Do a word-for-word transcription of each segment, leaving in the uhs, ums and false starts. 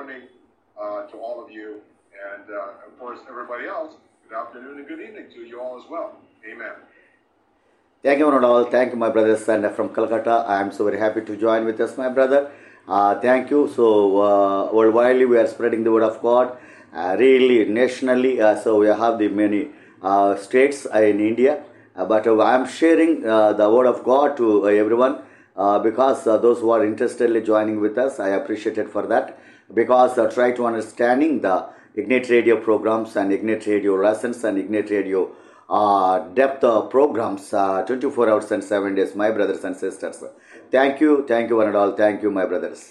morning uh, to all of you. And, uh, of course, everybody else, good afternoon and good evening to you all as well. Amen. Thank you, Ronald. Thank you, my brothers. And from Calcutta, I am so very happy to join with us, my brother. Uh, thank you. So, uh, worldwide, we are spreading the word of God. Uh, really, nationally, uh, so we have the many uh, states uh, in India. Uh, but uh, I am sharing uh, the word of God to uh, everyone uh, because uh, those who are interestedly joining with us, I appreciate it for that. Because uh, try to understanding the Ignite Radio programs and Ignite Radio lessons and Ignite Radio uh, depth uh, programs, uh, twenty-four hours and seven days, my brothers and sisters. Thank you, thank you one and all. Thank you, my brothers.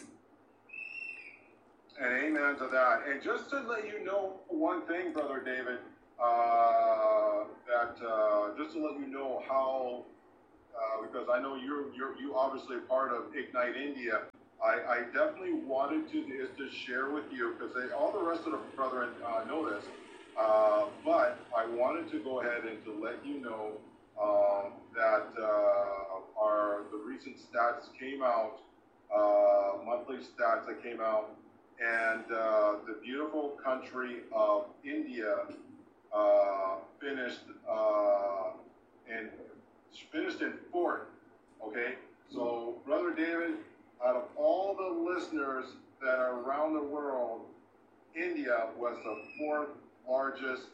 And amen to that. And just to let you know one thing, Brother David, uh, that uh, just to let you know how, uh, because I know you're you're you obviously part of Ignite India. I, I definitely wanted to is to share with you because all the rest of the brethren uh, know this, uh, but I wanted to go ahead and to let you know um, that uh, our the recent stats came out, uh, monthly stats that came out. And uh, the beautiful country of India uh, finished uh, in finished in fourth. Okay, so Brother David, out of all the listeners that are around the world, India was the fourth largest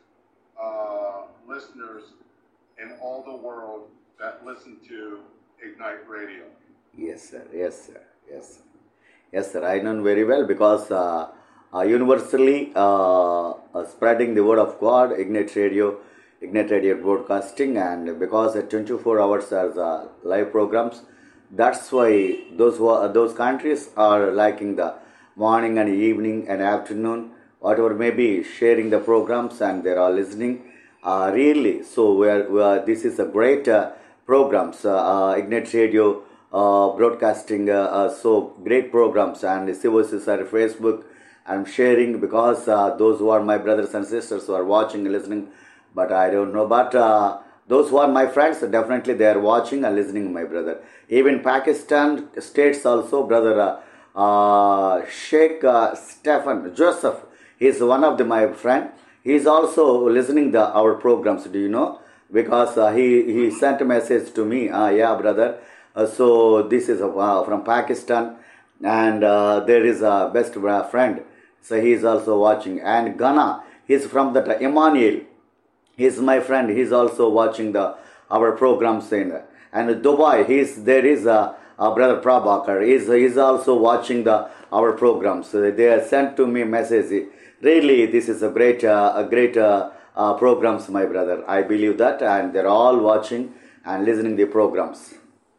uh, listeners in all the world that listen to Ignite Radio. Yes, sir. Yes, sir. Yes, sir. Yes, sir, I know very well because uh, uh, universally uh, uh, spreading the word of God, Ignite Radio, Ignite Radio broadcasting, and because at twenty-four hours are the live programs, that's why those who are, those countries are liking the morning and evening and afternoon, whatever may be, sharing the programs and they are listening. Uh, really, so we are, we are, this is a great uh, programs, uh, uh, Ignite Radio. Uh, broadcasting uh, uh, so great programs and services are Facebook. I'm sharing because uh, those who are my brothers and sisters who are watching and listening, but I don't know. But uh, those who are my friends, definitely they are watching and listening, my brother. Even Pakistan states also, brother uh, uh, Sheikh uh, Stephen Joseph, he is one of the, my friend. He is also listening the our programs. Do you know? Because uh, he he sent a message to me. Ah, uh, yeah, brother. Uh, so this is uh, from Pakistan, and uh, there is a best friend. So he is also watching. And Ghana, he's from the Emmanuel. He's my friend. He's also watching the our programs in. And Dubai, he's there is a, a brother Prabhakar. He's he's also watching the our programs. So they are sent to me message. Really, this is a great uh, a great uh, uh, programs, my brother. I believe that, and they're all watching and listening the programs.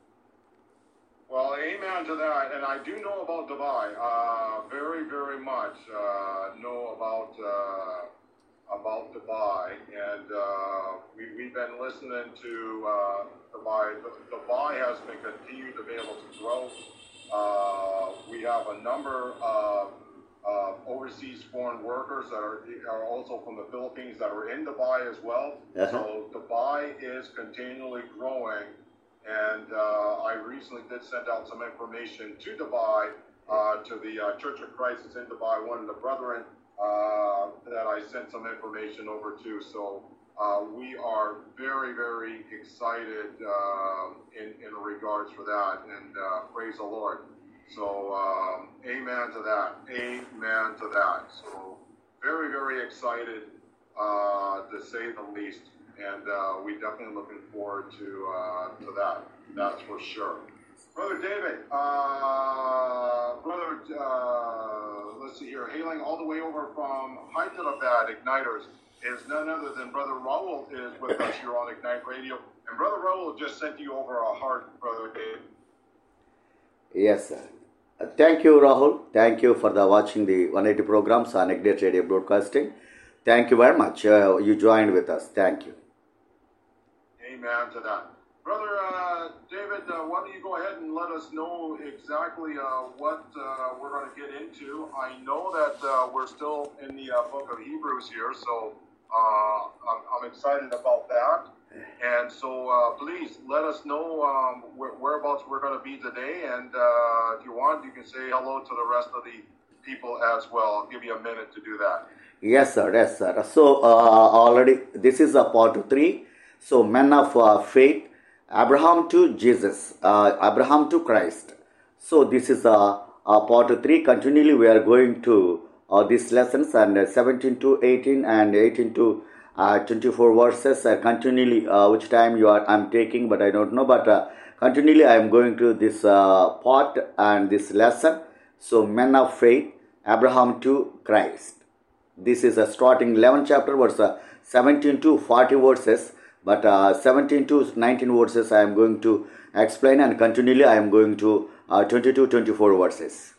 Well, amen to that. And I do know about Dubai, uh, very, very much uh, know about uh, about Dubai. And uh, we, we've been listening to uh, Dubai. Dubai has been continued to be able to grow. Uh, we have a number of uh, overseas foreign workers that are, are also from the Philippines that are in Dubai as well. Uh-huh. So Dubai is continually growing. And uh, I recently did send out some information to Dubai, uh, to the uh, Church of Christ that's in Dubai, one of the brethren uh, that I sent some information over to. So uh, we are very, very excited uh, in, in regards for that, and uh, praise the Lord. So um, amen to that, amen to that. So very, very excited uh, to say the least. And uh, we definitely looking forward to uh, to that. That's for sure. Brother David, uh, brother, uh, let's see here, hailing all the way over from Hyderabad Igniters is none other than Brother Raul is with us here on Ignite Radio. And Brother Raul just sent you over a heart, Brother David. Yes, sir. Uh, thank you, Rahul. Thank you for the watching the one eighty programs on Ignite Radio Broadcasting. Thank you very much. Uh, you joined with us. Thank you. Amen to that. Brother uh, David, uh, why don't you go ahead and let us know exactly uh, what uh, we're going to get into. I know that uh, we're still in the uh, book of Hebrews here, so uh, I'm, I'm excited about that. And so uh, please let us know um, where, whereabouts we're going to be today. And uh, if you want, you can say hello to the rest of the people as well. I'll give you a minute to do that. Yes, sir. Yes, sir. So uh, already this is a part three. So men of uh, faith, Abraham to Jesus, uh, Abraham to Christ. So this is a, a part three. Continually we are going to uh, these lessons and uh, seventeen to eighteen and eighteen to uh, twenty-four verses. Uh, continually, uh, which time you are I'm taking, but I don't know. But uh, continually I am going to this uh, part and this lesson. So men of faith, Abraham to Christ. This is a starting eleventh chapter, verse uh, seventeen to forty verses. But uh, seventeen to nineteen verses I am going to explain, and continually I am going to uh, twenty to twenty-four verses.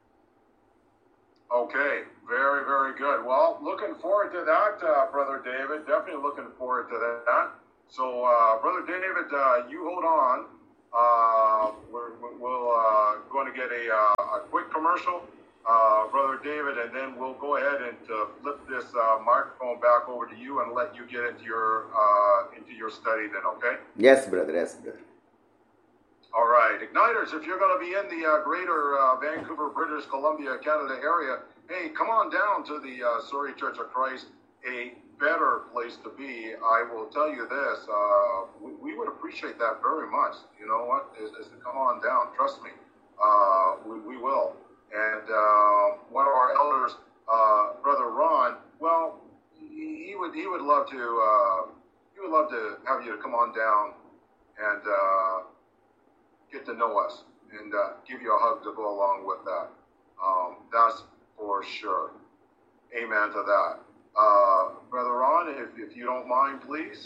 Okay, very, very good. Well, looking forward to that, uh, Brother David. Definitely looking forward to that. So, uh, Brother David, uh, you hold on. Uh, we're we'll, uh, going to get a, uh, a quick commercial, uh, Brother David, and then we'll go ahead and uh, flip this uh, microphone back over to you and let you get into your uh, into your study then, okay? Yes, brother. Yes, brother. All right, Igniters, if you're going to be in the uh, greater uh, Vancouver, British Columbia, Canada area, hey, come on down to the uh, Surrey Church of Christ, a better place to be. I will tell you this, uh, we, we would appreciate that very much. You know what, is, is to come on down, trust me, uh, we, we will. And uh, one of our elders, uh, Brother Ron, well, he, he would he would love to uh, he would love to have you to come on down and uh, get to know us and uh, give you a hug to go along with that. Um, that's for sure. Amen to that. Uh, Brother Ron, if, if you don't mind, please.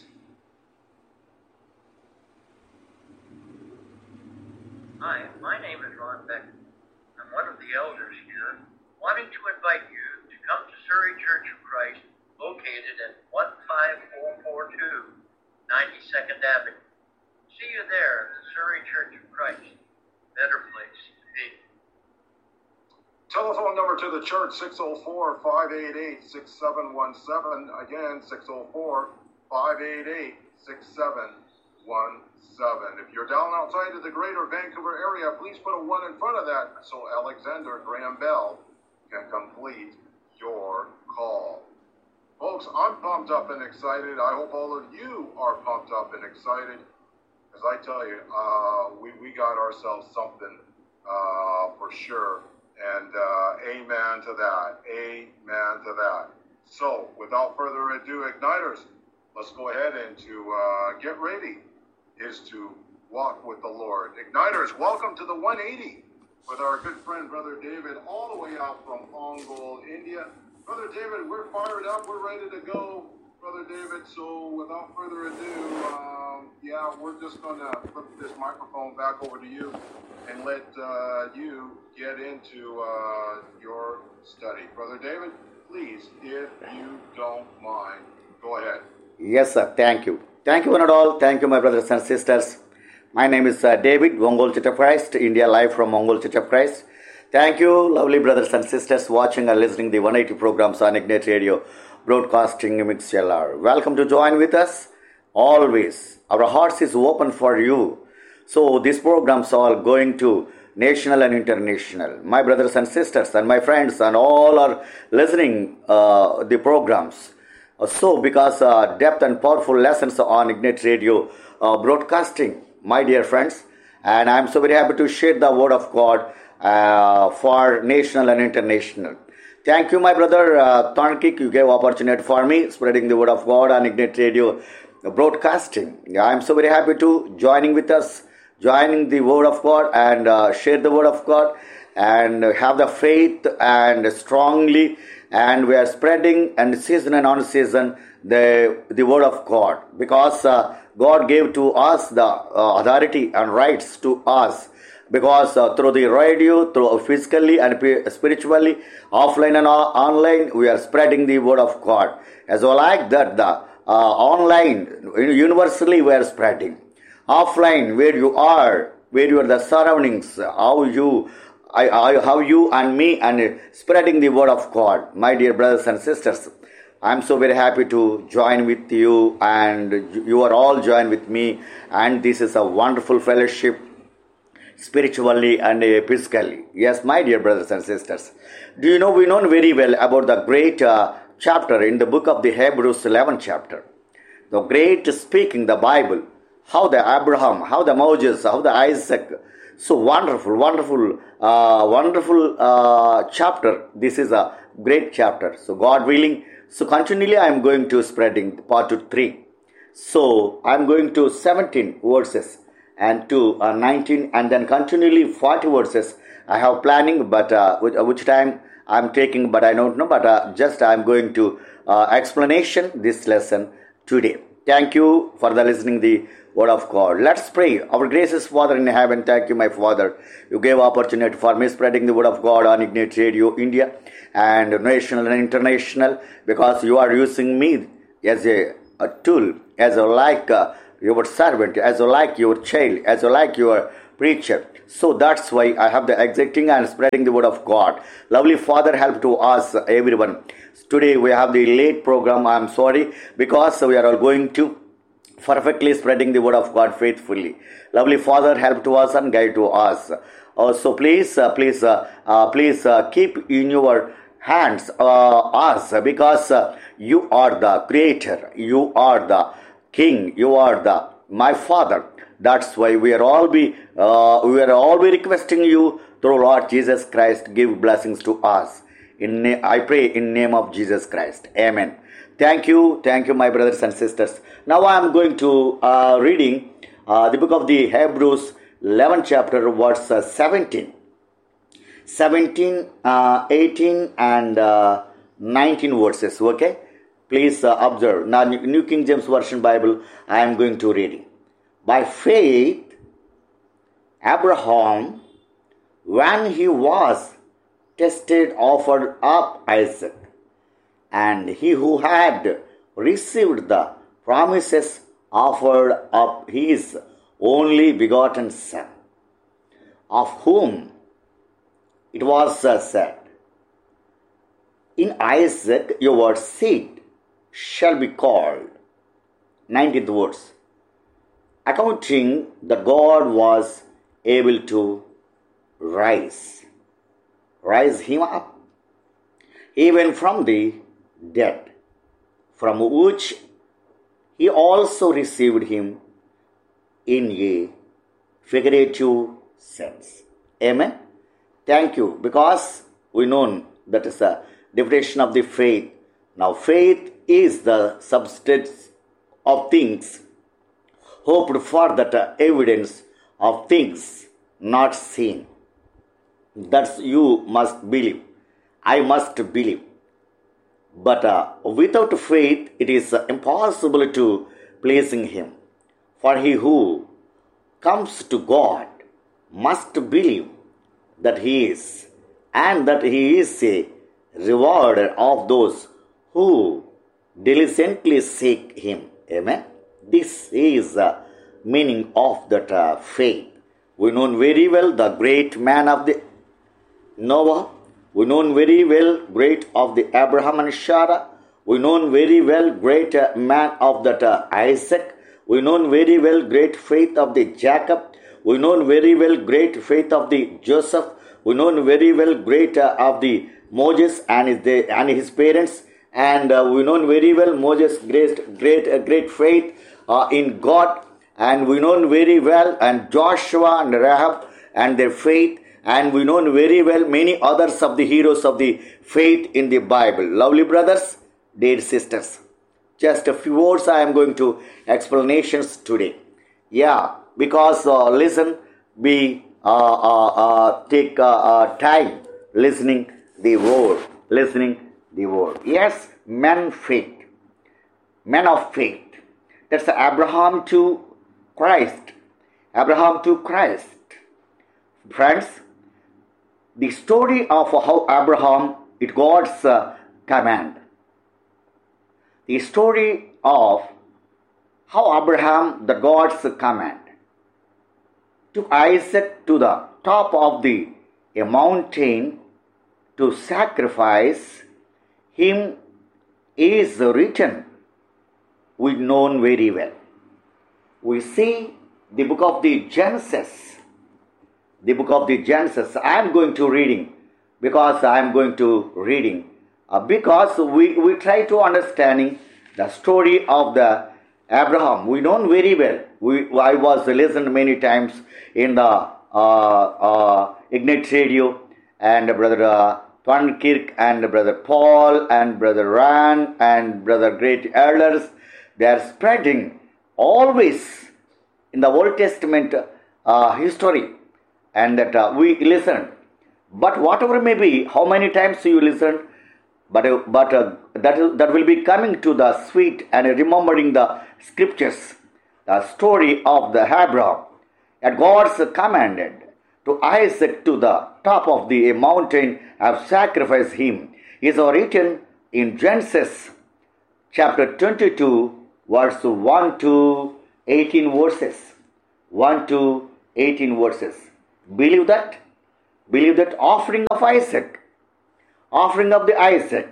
Hi, my name is Ron Beck. I'm one of the elders here, wanting to invite you to come to Surrey Church of Christ, located at one five four four two ninety-second Avenue. See you there, the Surrey Church of Christ. Better place to be. Telephone number to the church, six oh four, five eight eight, six seven one seven. Again, six oh four, five eight eight, six seven one seven. If you're down outside of the greater Vancouver area, please put a one in front of that so Alexander Graham Bell can complete your call. Folks, I'm pumped up and excited. I hope all of you are pumped up and excited. As I tell you, uh, we, we got ourselves something uh, for sure. And uh, amen to that. Amen to that. So, without further ado, Igniters, let's go ahead and to uh, get ready is to walk with the Lord. Igniters, welcome to the one eighty with our good friend, Brother David, all the way out from Ongole, India. Brother David, we're fired up. We're ready to go, Brother David. So, without further ado, um, yeah, we're just going to flip this microphone back over to you and let uh, you get into uh, your study. Brother David, please, if you don't mind, go ahead. Yes, sir. Thank you. Thank you, one and all. Thank you, my brothers and sisters. My name is uh, David, Ongole Church of Christ, India, live from Ongole Church of Christ. Thank you, lovely brothers and sisters watching and listening to the one eighty programs on Ignite Radio, broadcasting M X L R. Welcome to join with us. Always, our hearts is open for you. So these programs are going to national and international. My brothers and sisters and my friends and all are listening uh, the programs. Uh, so because uh, depth and powerful lessons on Ignite Radio uh, broadcasting, my dear friends, and I am so very happy to share the word of God uh, for national and international. Thank you, my brother uh, Tankik. You gave opportunity for me spreading the word of God on Ignite Radio uh, broadcasting. I am so very happy to joining with us, joining the word of God and uh, share the word of God and have the faith and strongly, and we are spreading and season and on season the the word of God, because uh, God gave to us the uh, authority and rights to us, because uh, through the radio, through physically and spiritually, offline and online, we are spreading the word of God. As well like that, the uh, online, universally we are spreading. Offline, where you are, where you are the surroundings, how you, I, I, how you and me, and spreading the word of God. My dear brothers and sisters, I am so very happy to join with you, and you are all joined with me, and this is a wonderful fellowship. spiritually and uh, physically. Yes, my dear brothers and sisters. Do you know, we know very well about the great uh, chapter in the book of the Hebrews, eleventh chapter. The great speaking, the Bible, how the Abraham, how the Moses, how the Isaac, so wonderful, wonderful, uh, wonderful uh, chapter. This is a great chapter. So God willing, so continually I am going to spreading part three. So I am going to seventeen verses and to uh, nineteen, and then continually forty verses. I have planning, but uh, which, uh, which time I am taking, but I don't know. But uh, just I am going to uh, explanation this lesson today. Thank you for the listening the word of God. Let's pray. Our gracious Father in heaven, thank you, my Father. You gave opportunity for me spreading the word of God on Ignite Radio India and national and international, because you are using me as a, a tool, as a like uh, your servant, as a like your child, as a like your preacher. So that's why I have the exciting and spreading the word of God. Lovely Father, help to us, everyone. Today we have the late program. I am sorry, because we are all going to perfectly spreading the word of God faithfully. Lovely Father, help to us and guide to us. Uh, so please, uh, please, uh, uh, please uh, keep in your hands uh, us, because uh, you are the Creator, you are the King, you are the my Father. That's why we are all be uh, we are all be requesting you through Lord Jesus Christ, give blessings to us. In na- I pray in name of Jesus Christ. Amen. Thank you, thank you, my brothers and sisters. Now I am going to uh, reading uh, the book of the Hebrews, eleventh chapter, verse uh, seventeen, seventeen, uh, eighteen, and uh, nineteen verses. Okay, please uh, observe. Now, New King James Version Bible, I am going to read. By faith, Abraham, when he was tested, offered up Isaac. And he who had received the promises offered up his only begotten son, of whom it was uh, said, in Isaac your seed shall be called. nineteenth verse. Accounting that God was able to rise, rise him up, even from the dead, from which he also received him in a figurative sense. Amen. Thank you, because we know that is a definition of the faith. Now, faith is the substance of things hoped for, that uh, evidence of things not seen. That's you must believe. I must believe. But uh, without faith, it is uh, impossible to pleasing him. For he who comes to God must believe that he is, and that he is a rewarder of those who diligently seek him. Amen. This is the meaning of that uh, faith. We know very well the great man of the Noah. We know very well great of the Abraham and Sarah. We know very well great uh, man of that uh, Isaac. We know very well great faith of the Jacob. We know very well great faith of the Joseph. We know very well great uh, of the Moses and his, the, and his parents. And uh, we know very well Moses' great, great, uh, great faith uh, in God. And we know very well, and Joshua and Rahab and their faith. And we know very well many others of the heroes of the faith in the Bible. Lovely brothers, dear sisters, just a few words I am going to explanations today. Yeah, because uh, listen, we uh, uh, uh, take uh, uh, time listening the word, listening the word. Yes, men faith, men of faith. That's Abraham to Christ. Abraham to Christ. Friends, the story of how Abraham, it God's uh, command. The story of how Abraham, the God's command, took Isaac to the top of the a mountain to sacrifice him is written. We know very well. We see the book of the Genesis. the book of the Genesis. I am going to reading because I am going to reading uh, because we, we try to understanding the story of the Abraham. We know very well. We I was listened many times in the uh, uh, Ignite Radio, and brother uh, Twan Kirk and brother Paul and brother Ran and brother great elders. They are spreading always in the Old Testament uh, history, and that uh, we listen. But whatever may be, how many times you listen, but uh, but uh, that is, that will be coming to the sweet and remembering the scriptures, the story of the Abraham, and God's commanded to Isaac to the top of the mountain have sacrificed him is written in Genesis chapter twenty-two, verse one to eighteen verses. one to eighteen verses. Believe that? Believe that offering of Isaac. Offering of the Isaac.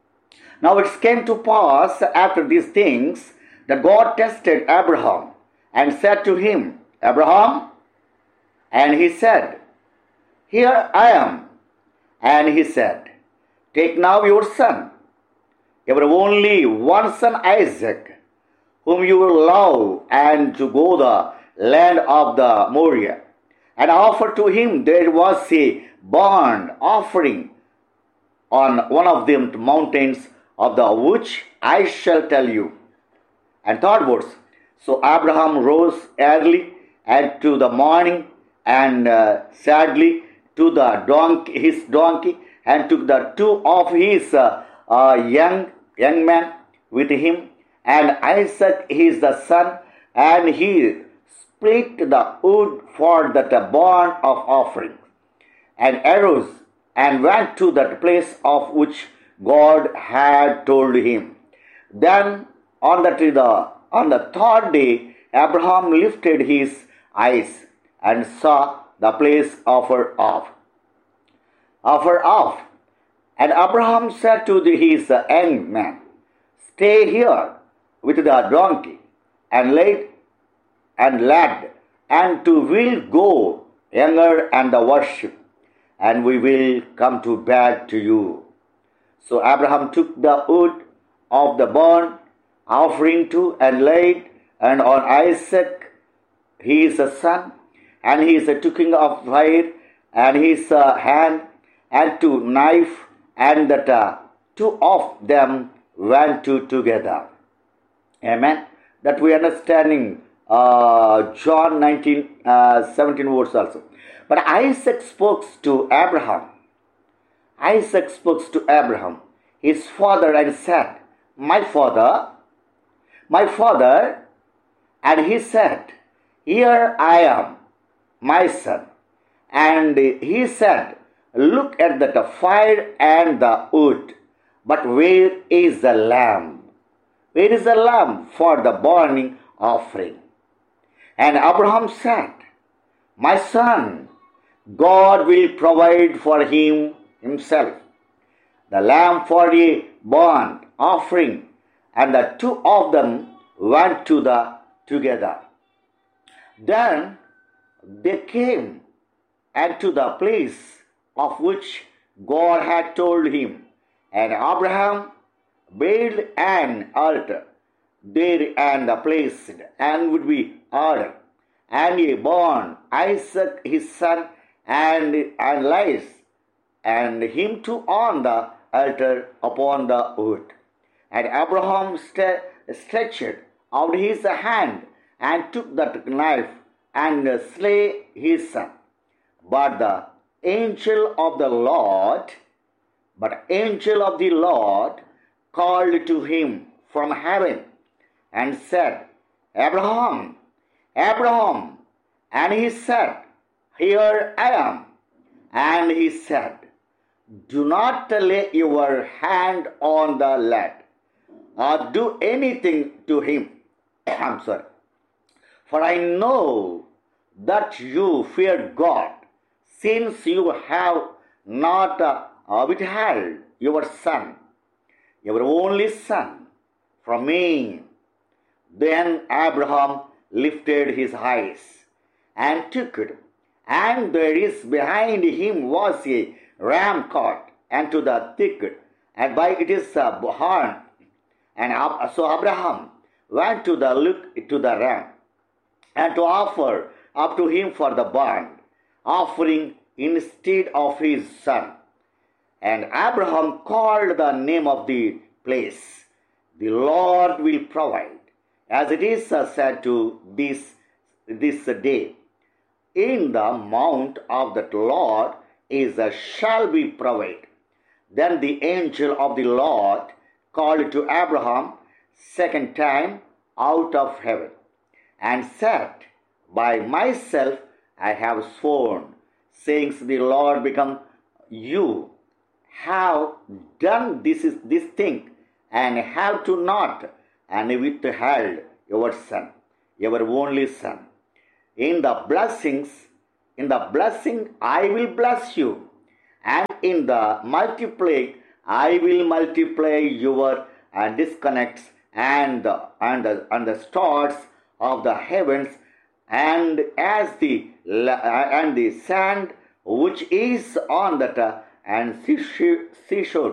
Now it came to pass after these things that God tested Abraham and said to him, Abraham, and he said, Here I am. And he said, Take now your son, your only one son Isaac, whom you will love, and to go the land of the Moriah, and offer to him. There was a burnt offering on one of the mountains of the which I shall tell you. And third verse, so Abraham rose early and to the morning, and uh, sadly to the donkey, his donkey, and took the two of his uh, uh, young young men with him, and Isaac his the son, and he split the wood for the burnt of offering, and arose and went to that place of which God had told him. Then on the, the on the third day Abraham lifted his eyes and saw the place offered off. Offered off. And Abraham said to the, his young man, Stay here with the donkey, and laid and lad, and to will go younger and the worship, and we will come to back to you. So Abraham took the wood of the burnt offering to, and laid and on Isaac his son, and he took of fire, and his uh, hand, and to knife, and that uh, two of them went to together. Amen. That we understanding uh, John nineteen, uh, seventeen words also. But Isaac spoke to Abraham. Isaac spoke to Abraham, his father, and said, My father, my father. And he said, Here I am, my son. And he said, Look at the fire and the wood, but where is the lamb? Where is the lamb for the burning offering? And Abraham said, My son, God will provide for him himself the lamb for a burnt offering. And the two of them went to the together. Then they came and to the place of which God had told him, and Abraham built an altar there and placed and would be ordered, and he born Isaac his son, and and lies and him too on the altar upon the wood. And Abraham st- stretched out his hand and took that knife and slay his son. But the angel of the Lord, but angel of the Lord called to him from heaven and said, Abraham, Abraham. And he said, Here I am. And he said, Do not lay your hand on the lad, or do anything to him. I'm sorry. For I know that you fear God, since you have not uh, withheld your son, your only son, from me. Then Abraham lifted his eyes and took it, and there is behind him was a ram caught into the thicket, and by its uh, horn. And Ab- so Abraham went to the look to the ram, and to offer up to him for the burnt offering instead of his son. And Abraham called the name of the place, "The Lord will provide," as it is uh, said to this this day, "In the mount of the Lord is a shall be provided." Then the angel of the Lord called to Abraham second time out of heaven, and said, "By myself I have sworn, saying, the Lord become you have done this is this thing, and have to not, and withheld your son, your only son. In the blessings, in the blessing I will bless you, and in the multiply I will multiply your uh, disconnects and the, and the, and the stars of the heavens, and as the and the sand which is on the uh, and seashore,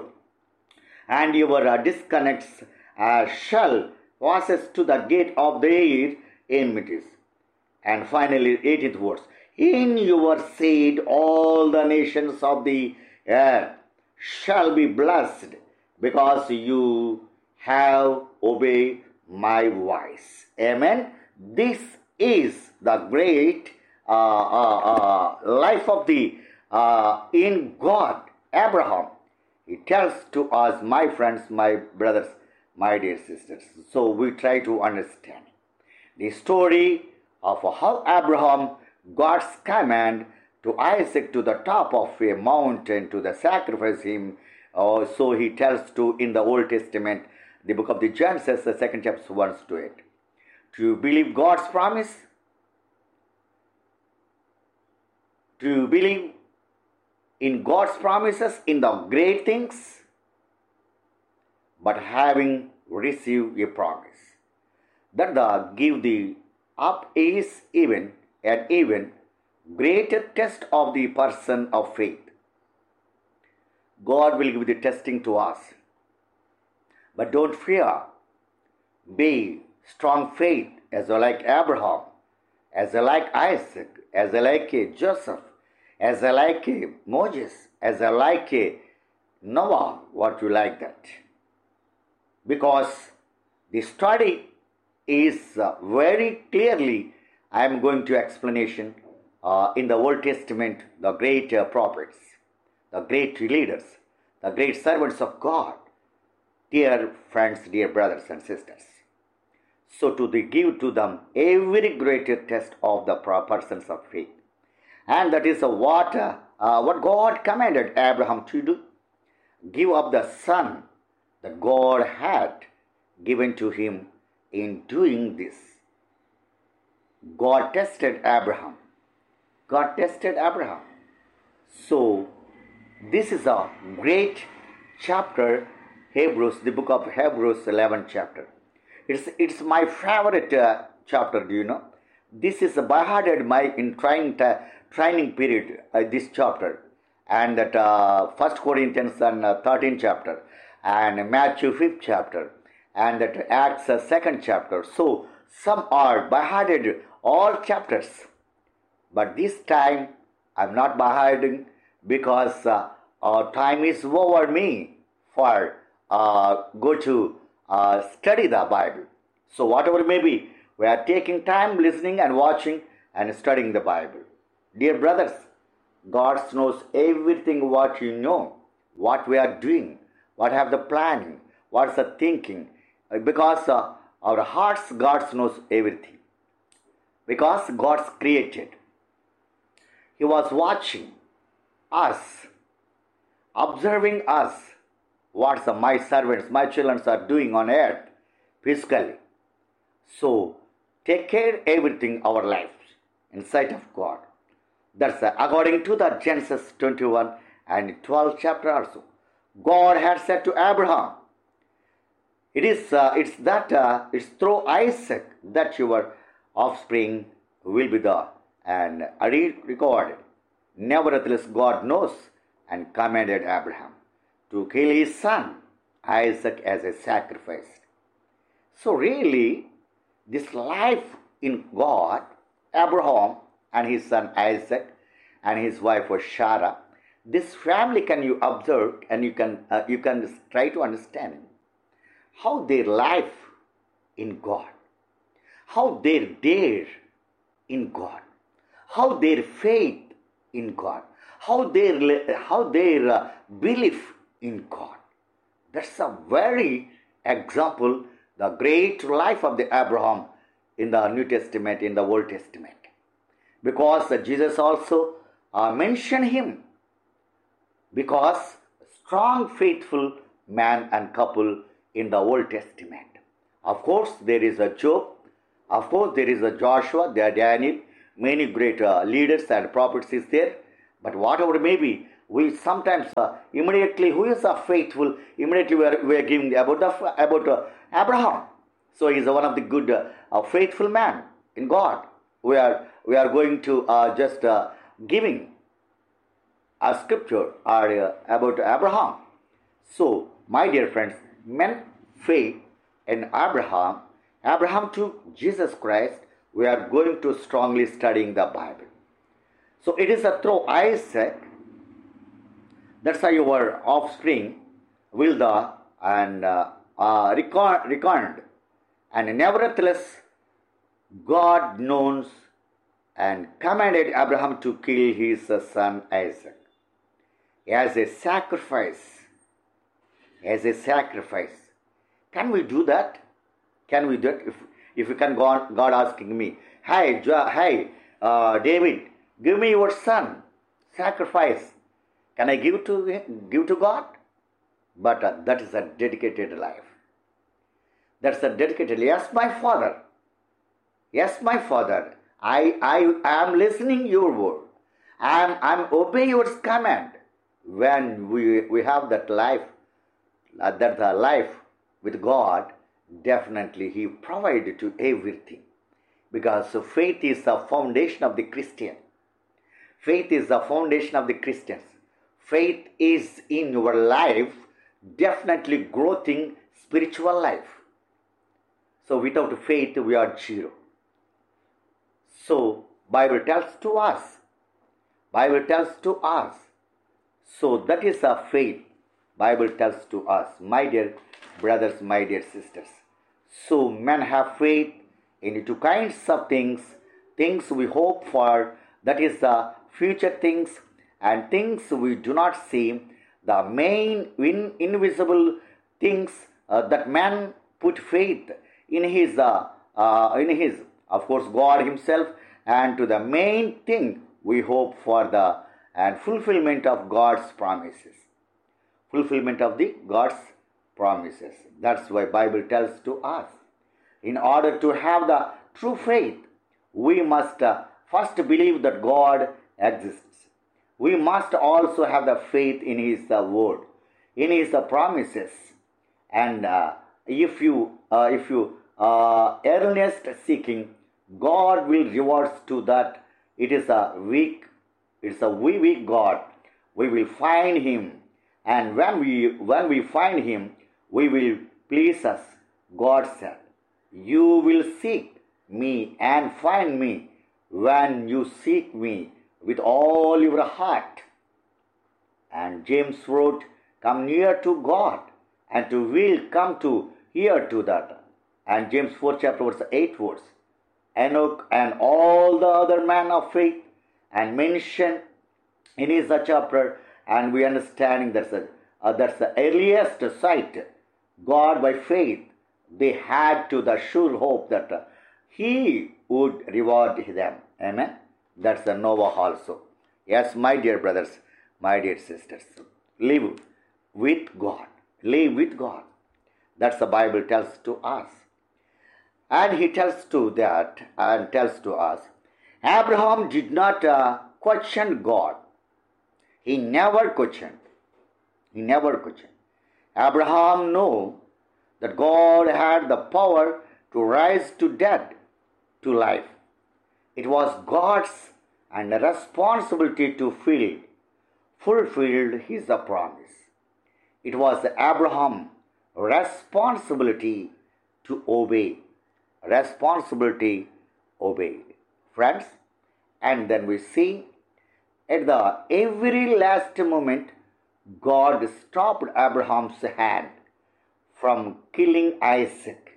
and your uh, disconnects uh, shall passes to the gate of their enmities." And finally, eighteenth verse: "In your seed all the nations of the earth shall be blessed, because you have obeyed my voice." Amen. This is the great uh, uh, uh, life of the uh, in God. Abraham, he tells to us, my friends, my brothers, my dear sisters. So we try to understand the story of how Abraham God's command to Isaac to the top of a mountain to the sacrifice him. Uh, so he tells to in the Old Testament, the book of the Genesis, the second chapter, one to eight. Do you believe God's promise? Do you believe in God's promises, in the great things? But having received a promise, that the give the up is even an even greater test of the person of faith. God will give the testing to us. But don't fear. Be strong faith, as like Abraham, as like Isaac, as like Joseph, as like Moses, as like Noah, what you like that. Because the study is uh, very clearly, I am going to explanation uh, in the Old Testament, the great uh, prophets, the great leaders, the great servants of God, dear friends, dear brothers and sisters. So to the, give to them every greater test of the persons of faith. And that is uh, what, uh, uh, what God commanded Abraham to do. Give up the son that God had given to him. In doing this, God tested Abraham. God tested Abraham. So, this is a great chapter, Hebrews, the book of Hebrews, eleventh chapter. It's it's my favorite uh, chapter. Do you know? This is by-hearted my in training uh, training period. Uh, this chapter, and that uh, First Corinthians and uh, thirteenth chapter, and Matthew fifth chapter. And that Acts uh, second chapter. So some are by-hearted all chapters. But this time I'm not by-hearting, because uh, uh, time is over me for uh, go to uh, study the Bible. So whatever it may be, we are taking time listening and watching and studying the Bible. Dear brothers, God knows everything what you know, what we are doing, what have the planning, what's the thinking. Because uh, our hearts, God knows everything. Because God's created. He was watching us, observing us, what my servants, my children are doing on earth, physically. So, take care everything our lives in sight of God. That's uh, according to the Genesis twenty-one and twelfth chapter also. God had said to Abraham, It is uh, it's that uh, it's through Isaac that your offspring will be the and re- recorded. Nevertheless, God knows and commanded Abraham to kill his son Isaac as a sacrifice. So really, this life in God, Abraham and his son Isaac and his wife was Sarah, this family can you observe and you can uh, you can try to understand how their life in God, how their dare in God, how their faith in God, how their how their uh, belief in God. That's a very example, the great life of the Abraham in the New Testament, in the Old Testament. Because uh, Jesus also uh, mentioned him because strong, faithful man and couple in the Old Testament. Of course, there is a Job. Of course, there is a Joshua, there are Daniel, many great uh, leaders and prophets is there. But whatever may be, we sometimes uh, immediately, who is a faithful, immediately we are, we are giving about, the, about uh, Abraham. So he is one of the good, uh, uh, faithful man in God. We are, we are going to uh, just uh, giving a scripture or, uh, about Abraham. So, my dear friends, men faith in Abraham, Abraham to Jesus Christ, we are going to strongly studying the Bible. So, it is a through Isaac, that's how your offspring will the and uh, uh, reckoned. And nevertheless, God knows and commanded Abraham to kill his son Isaac as a sacrifice. As a sacrifice. Can we do that? Can we do it? If, if you can, God, God asking me, Hey, jo- hey uh, David, give me your son, sacrifice. Can I give to give to God? But uh, that is a dedicated life. That's a dedicated. Yes, my father. Yes, my father. I I am listening your word. I am I am obeying your command. When we we have that life, uh, that the life with God, definitely He provided to everything. Because so faith is the foundation of the Christian. Faith is the foundation of the Christians. Faith is in your life definitely growing spiritual life. So without faith we are zero. So Bible tells to us. Bible tells to us. So that is a faith. Bible tells to us, my dear brothers, my dear sisters. So men have faith in two kinds of things. Things we hope for, that is the future things, and things we do not see, the main in, invisible things uh, that man put faith in his, uh, uh, in his, of course, God Himself, and to the main thing we hope for the and fulfillment of God's promises. Fulfillment of the God's promises. That's why Bible tells to us. In order to have the true faith, we must uh, first believe that God exists. We must also have the faith in His uh, word, in His uh, promises. And uh, if you, uh, if you uh, earnest seeking, God will reward to that. It is a weak, it's a we weak God. We will find Him, and when we when we find Him, we will please us. God said, "You will seek me and find me when you seek me with all your heart." And James wrote, "Come near to God, and to will come to hear to that." And James four chapter verse eight verse. Enoch and all the other men of faith and mentioned in his chapter, and we understanding that's the uh, that's the earliest sight. God by faith they had to the sure hope that uh, He would reward them. Amen. That's the Noah also. Yes, my dear brothers, my dear sisters, live with God. Live with God. That's the Bible tells to us. And he tells to that and tells to us, Abraham did not uh, question God. He never questioned. He never questioned. Abraham knew that God had the power to rise to dead to life. It was God's and a responsibility to fill, fulfilled his promise. It was Abraham's responsibility to obey. Responsibility obeyed. Friends, and then we see at the every last moment, God stopped Abraham's hand from killing Isaac.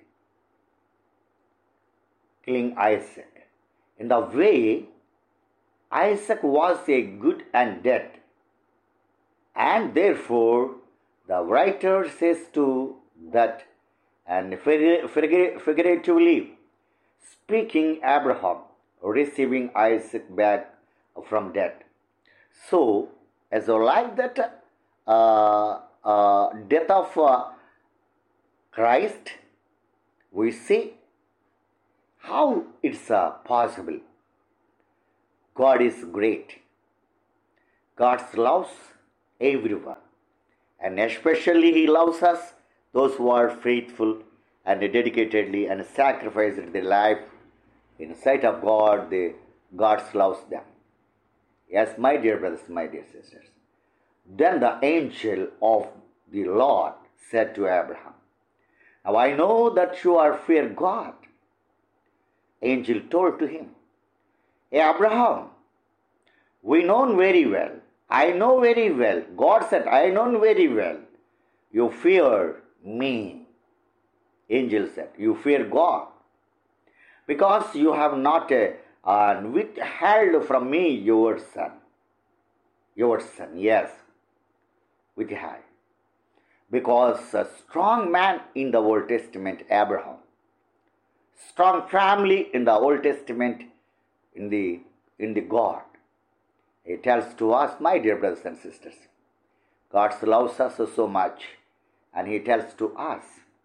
Killing Isaac. In the way, Isaac was a good and dead. And therefore, the writer says to that, and figuratively speaking, Abraham receiving Isaac back from death. So, as like that uh, uh, death of uh, Christ, we see how it's uh, possible. God is great. God loves everyone. And especially He loves us, those who are faithful and dedicatedly and sacrificed their life in sight of God. They, God loves them. Yes, my dear brothers, my dear sisters. Then the angel of the Lord said to Abraham, now I know that you are fear God. Angel told to him, hey, Abraham, we know very well. I know very well. God said, I know very well. You fear me. Angel said, you fear God. Because you have not uh, uh, withheld from me your son. Your son, yes. Withheld. Because a strong man in the Old Testament, Abraham. Strong family in the Old Testament, in the, in the God. It tells to us, my dear brothers and sisters, God loves us so much, and He tells to us.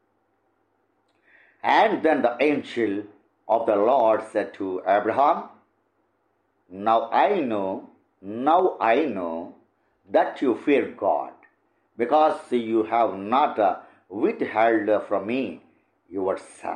And then the angel of the Lord said to Abraham, now I know, now I know that you fear God, because you have not uh, withheld from me your son,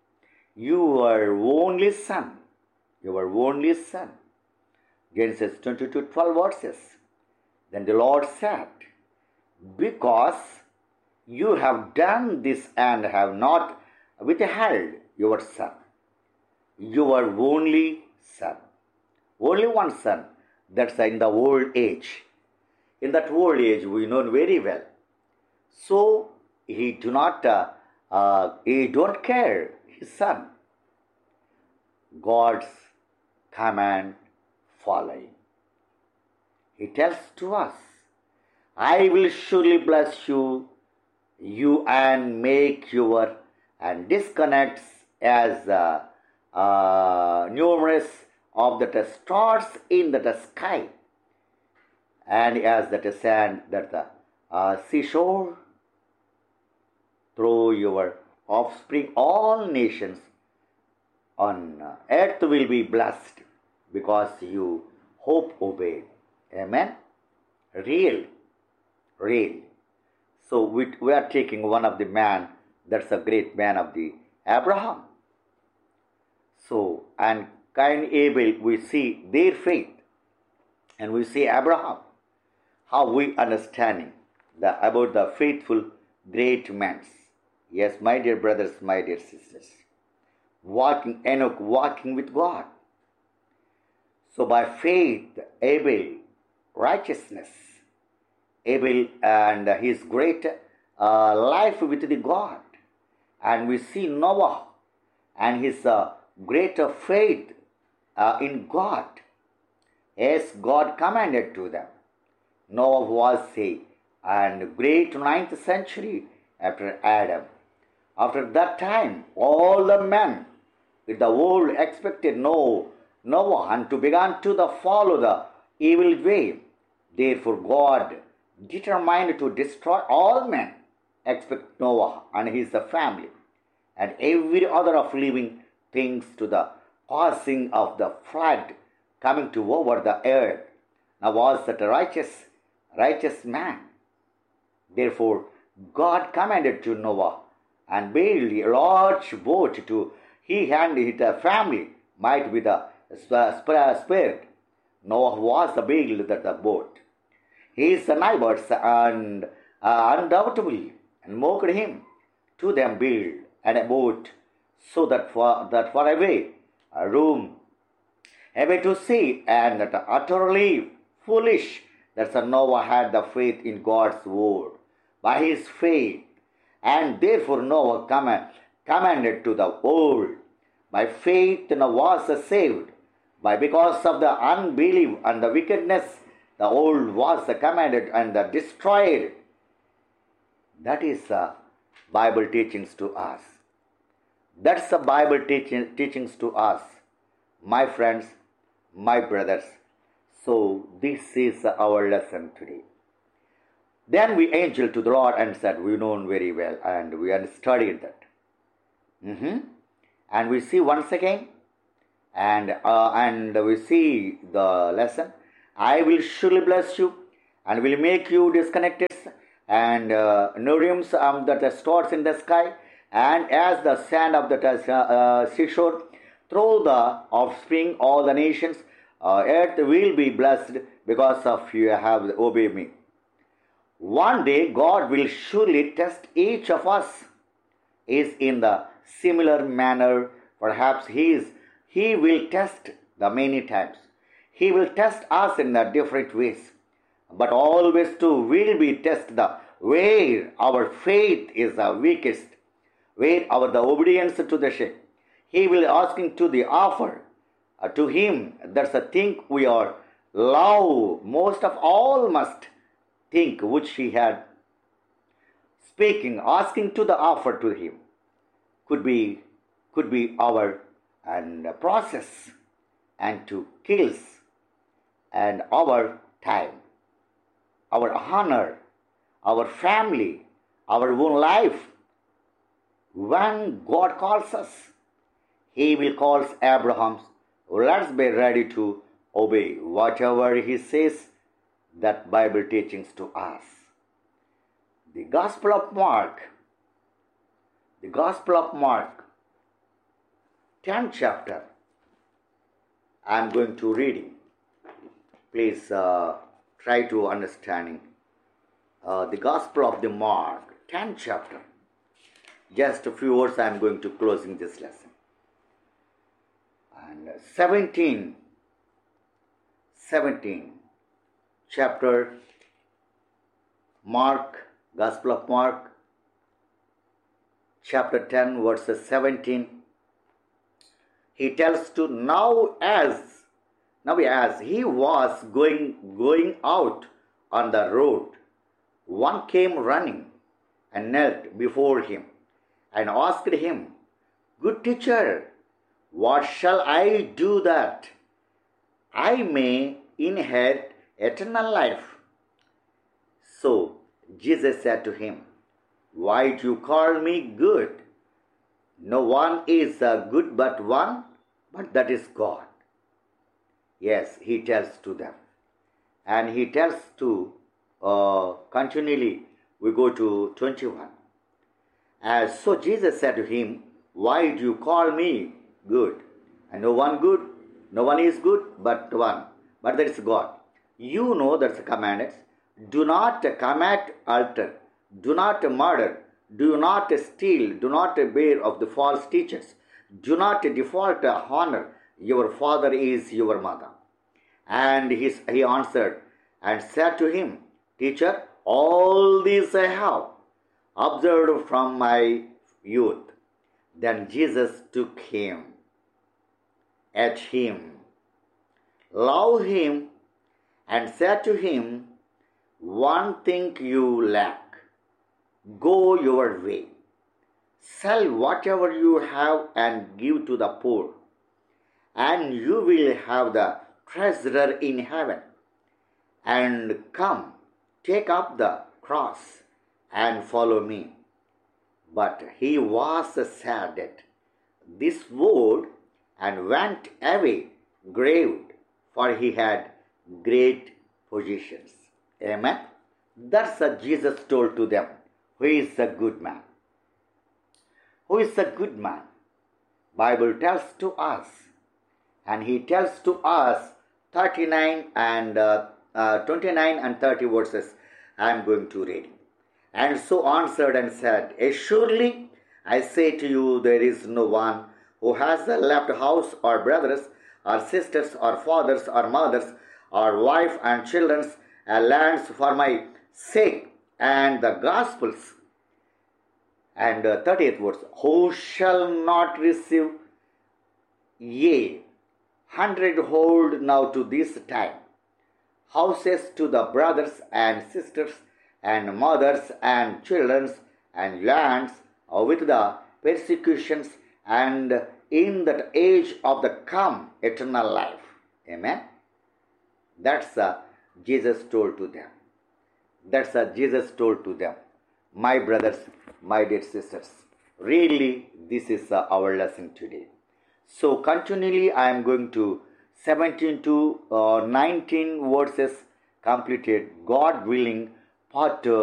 your only son, your only son. Genesis twenty-two, twelve verses. Then the Lord said, because you have done this and have not withheld your son, your only son, only one son, that's in the old age. In that old age, we know very well. So he do not, uh, uh, he don't care his son. God's command following. He tells to us, I will surely bless you, you and make your, and disconnects as uh, uh, numerous of the stars in the sky, and as that sand that the uh, seashore, through your offspring all nations on earth will be blessed, because you hope obeyed. Amen? Real. Real. So we, we are taking one of the man, that's a great man of the Abraham. So, and Cain and Abel, we see their faith. And we see Abraham, how we understanding the, about the faithful great men. Yes, my dear brothers, my dear sisters. Walking, Enoch, walking with God. So by faith, Abel, righteousness, Abel and his great uh, life with the God. And we see Noah and his uh, greater faith uh, in God. As God commanded to them. Noah was a and great ninth century after Adam. After that time, all the men with the world expected Noah, Noah and to began to the follow the evil way. Therefore God determined to destroy all men except Noah and his family and every other of living things to the causing of the flood coming to over the earth. Now was that a righteous, righteous man. Therefore God commanded to Noah and build a large boat to he and his family might be the spirit Noah was built the boat. His neighbors and uh, undoubtedly mocked him. To them build and a boat so that for that for away a room away to sea, and that utterly foolish that Sir Noah had the faith in God's word. By his faith, and therefore Noah command, commanded to the world. By faith Noah was saved. By because of the unbelief and the wickedness, the old was commanded and destroyed. That is the Bible teachings to us. That's the Bible teaching, teachings to us, my friends, my brothers. So this is our lesson today. Then we angel to the Lord and said, we know very well, and we had studied that. Mm-hmm. And we see once again, and uh, and we see the lesson. I will surely bless you, and will make you disconnected, and uh, Nurims um, that are stars in the sky, and as the sand of the uh, seashore, through the offspring all the nations, uh, earth will be blessed because of you have obeyed me. One day God will surely test each of us is in the similar manner. Perhaps he is he will test the many times. He will test us in the different ways, but always too will be test the where our faith is the weakest, where our the obedience to the shape. He will asking to the offer uh, to him. That's a thing we are love most of all must think which he had speaking, asking to the offer to him could be could be our and process and to kills and our time, our honor, our family, our own life. When God calls us, he will call Abraham. Let's be ready to obey whatever he says. That Bible teachings to us. The Gospel of Mark, the Gospel of Mark, tenth chapter. I am going to reading. Please uh, try to understanding uh, the Gospel of the Mark, tenth chapter. Just a few words I am going to closing this lesson. And seventeen, seventeen. Chapter Mark, Gospel of Mark, chapter ten, verses seventeen. He tells to now as now as he was going going out on the road, one came running and knelt before him and asked him, "Good teacher, what shall I do that I may inherit eternal life?" So Jesus said to him, "Why do you call me good? No one is uh, good but one, but that is God." Yes, he tells to them. And he tells to, uh, continually, we go to twenty-one. As so Jesus said to him, "Why do you call me good? And no one good, no one is good but one, but that is God. You know that's the commandments. Do not commit adultery, do not murder, do not steal, do not bear of the false teachers, do not default honor. Your father is your mother." And he, he answered and said to him, "Teacher, all these I have observed from my youth." Then Jesus took him at him, loved him, and said to him, "One thing you lack. Go your way. Sell whatever you have and give to the poor, and you will have the treasure in heaven. And come, take up the cross and follow me." But he was sad at this word and went away grieved, for he had great possessions. Amen. That's what Jesus told to them. Who is a good man? Who is a good man? Bible tells to us, and he tells to us thirty-nine and uh, uh, twenty-nine and thirty verses I am going to read. And so answered and said, Assuredly I say to you, there is no one who has left house or brothers or sisters or fathers or mothers or wife and children and lands for my sake and the gospel's. And uh, thirtieth verse, who shall not receive yea hundredfold now to this time houses to the brothers and sisters and mothers and children and lands with the persecutions and in that age of the come eternal life. Amen. That's uh, Jesus told to them. That's uh, Jesus told to them. My brothers, my dear sisters, really this is uh, our lesson today. So continually I am going to seventeen to uh, nineteen verses completed, God willing, part uh,